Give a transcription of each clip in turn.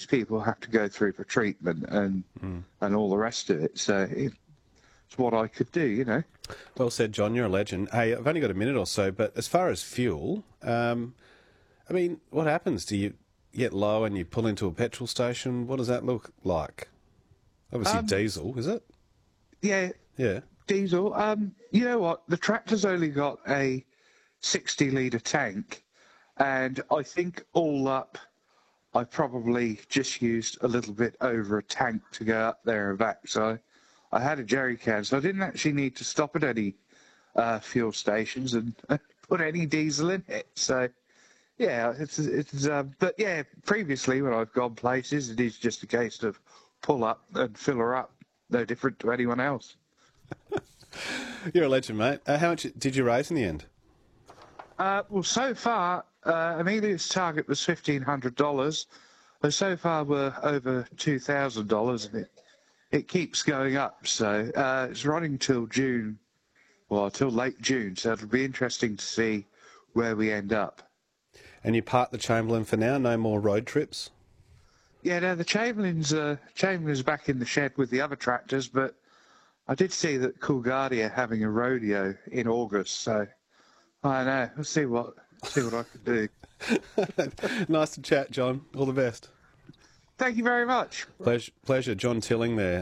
these people have to go through for treatment and all the rest of it. So it's what I could do, you know. Well said, John. You're a legend. Hey, I've only got a minute or so, but as far as fuel, I mean, what happens? Do you get low and you pull into a petrol station? What does that look like? Obviously diesel, is it? Yeah. Yeah. Diesel. You know what? The tractor's only got a 60-litre tank, and I think all up, I probably just used a little bit over a tank to go up there and back. So I had a jerry can, so I didn't actually need to stop at any fuel stations and put any diesel in it. So yeah, but yeah, previously when I've gone places, it is just a case of pull up and fill her up, no different to anyone else. You're a legend, mate. How much did you raise in the end? Well, so far, Amelia's target was $1,500. But so far, we're over $2,000, and it keeps going up. So it's running till June, well, till late June. So it'll be interesting to see where we end up. And you park the Chamberlain for now? No more road trips? Yeah, no, the Chamberlain's back in the shed with the other tractors, but I did see that Coolgardie are having a rodeo in August, so I don't know. We'll see what I can do. Nice to chat, John. All the best. Thank you very much. Pleasure. John Tilling there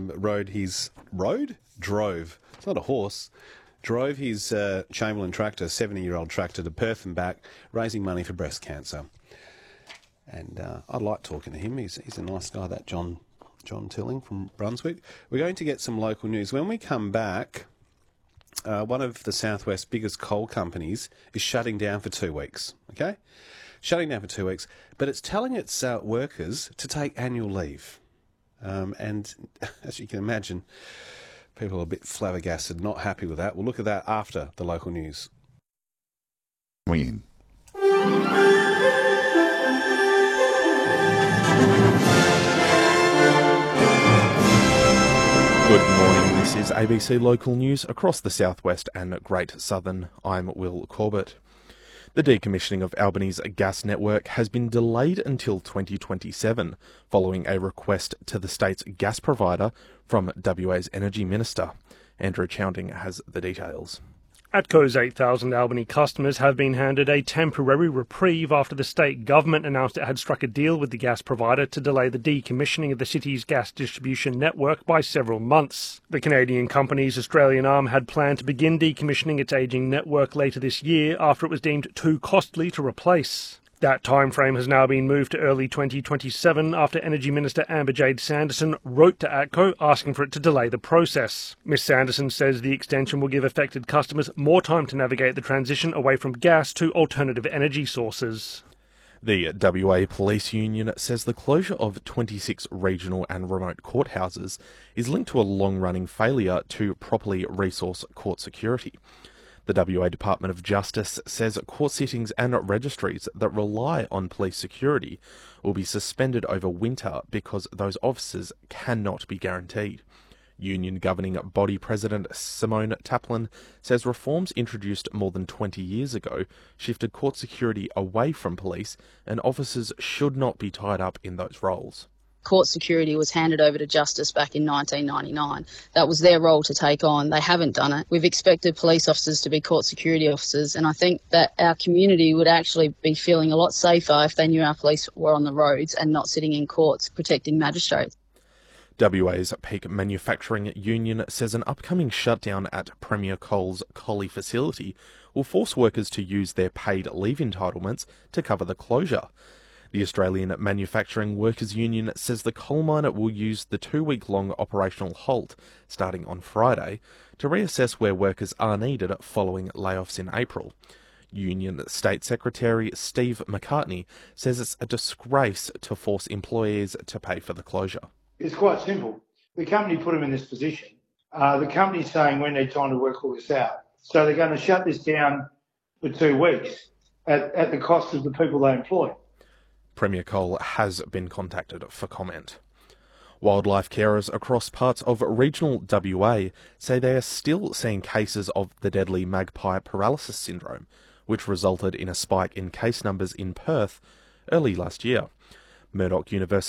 drove. It's not a horse. Drove his Chamberlain tractor, 70-year-old tractor, to Perth and back, raising money for breast cancer. And I like talking to him. He's a nice guy, that John Tilling from Brunswick. We're going to get some local news. When we come back, one of the Southwest's biggest coal companies is shutting down for 2 weeks, okay? Shutting down for 2 weeks, but it's telling its workers to take annual leave. And as you can imagine, people are a bit flabbergasted, not happy with that. We'll look at that after the local news. Win. Good morning, this is ABC Local News across the Southwest and Great Southern. I'm Will Corbett. The decommissioning of Albany's gas network has been delayed until 2027, following a request to the state's gas provider from WA's Energy Minister. Andrew Chowding has the details. ATCO's 8,000 Albany customers have been handed a temporary reprieve after the state government announced it had struck a deal with the gas provider to delay the decommissioning of the city's gas distribution network by several months. The Canadian company's Australian arm had planned to begin decommissioning its ageing network later this year after it was deemed too costly to replace. That timeframe has now been moved to early 2027 after Energy Minister Amber Jade Sanderson wrote to ATCO asking for it to delay the process. Ms Sanderson says the extension will give affected customers more time to navigate the transition away from gas to alternative energy sources. The WA Police Union says the closure of 26 regional and remote courthouses is linked to a long-running failure to properly resource court security. The WA Department of Justice says court sittings and registries that rely on police security will be suspended over winter because those officers cannot be guaranteed. Union governing body president Simone Taplin says reforms introduced more than 20 years ago shifted court security away from police, and officers should not be tied up in those roles. Court security was handed over to Justice back in 1999. That was their role to take on. They haven't done it. We've expected police officers to be court security officers, and I think that our community would actually be feeling a lot safer if they knew our police were on the roads and not sitting in courts protecting magistrates. WA's Peak Manufacturing Union says an upcoming shutdown at Premier Coal's Collie facility will force workers to use their paid leave entitlements to cover the closure. The Australian Manufacturing Workers Union says the coal miner will use the 2-week-long operational halt, starting on Friday, to reassess where workers are needed following layoffs in April. Union State Secretary Steve McCartney says it's a disgrace to force employees to pay for the closure. It's quite simple. The company put them in this position. The company's saying we need time to work all this out. So they're going to shut this down for 2 weeks at the cost of the people they employ. Premier Coal has been contacted for comment. Wildlife carers across parts of regional WA say they are still seeing cases of the deadly magpie paralysis syndrome, which resulted in a spike in case numbers in Perth early last year. Murdoch University